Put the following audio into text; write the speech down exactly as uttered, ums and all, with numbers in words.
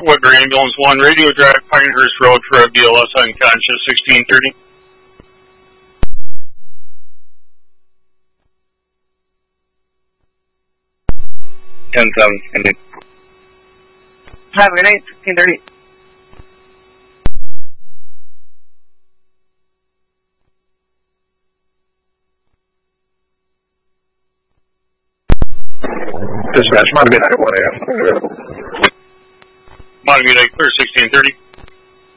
Woodbury Ambulance one, Radio Drive, Pinehurst Road for a B L S unconscious, sixteen thirty. ten seven, ending. Highway eight, sixteen thirty. Dispatch, Montague one A F. Montague clear, sixteen thirty.